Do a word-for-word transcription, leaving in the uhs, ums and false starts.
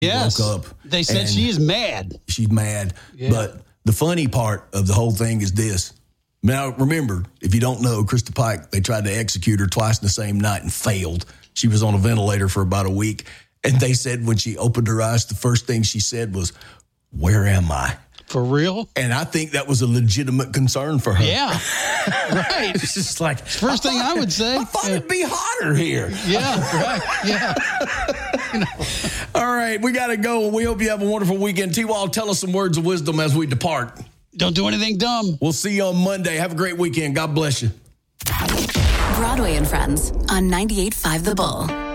Yes. Woke up. They said she is mad. She's mad. Yeah. But the funny part of the whole thing is this. Now, remember, if you don't know, Krista Pike, they tried to execute her twice in the same night and failed. She was on a ventilator for about a week. And they said when she opened her eyes, the first thing she said was, "Where am I?" For real? And I think that was a legitimate concern for her. Yeah. Right. It's just like, first thing I would say. I thought yeah. it'd be hotter here. Yeah, right. Yeah. You know. All right, we got to go. We hope you have a wonderful weekend. T-Wall, tell us some words of wisdom as we depart. Don't do anything dumb. We'll see you on Monday. Have a great weekend. God bless you. Broadway and Friends on ninety-eight point five The Bull.